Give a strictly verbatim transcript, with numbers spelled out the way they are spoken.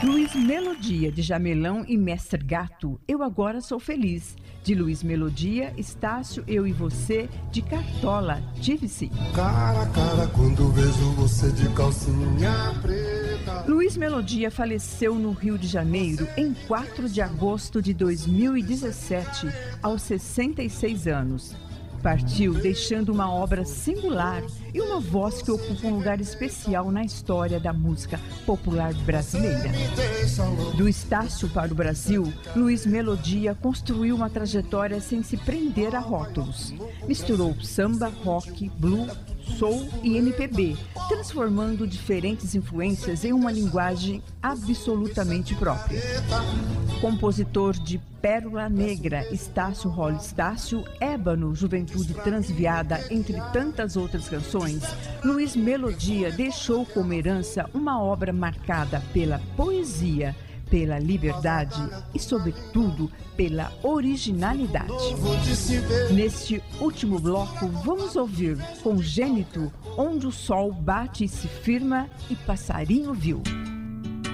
Luiz Melodia, de Jamelão e Mestre Gato, Eu Agora Sou Feliz. De Luiz Melodia, Estácio, Eu e Você, de Cartola, Tive-se. Cara a cara quando vejo você de calcinha preta. Luiz Melodia faleceu no Rio de Janeiro em quatro de agosto de dois mil e dezessete, aos sessenta e seis anos. Partiu deixando uma obra singular e uma voz que ocupa um lugar especial na história da música popular brasileira. Do Estácio para o Brasil, Luiz Melodia construiu uma trajetória sem se prender a rótulos. Misturou samba, rock, blues, soul e M P B, transformando diferentes influências em uma linguagem absolutamente própria. Compositor de Pérola Negra, Estácio Rolo Estácio, Ébano, Juventude Transviada, entre tantas outras canções, Luiz Melodia deixou como herança uma obra marcada pela poesia, pela liberdade e, sobretudo, pela originalidade. Neste último bloco, vamos ouvir Congênito, Onde o Sol Bate e se Firma e Passarinho Viu.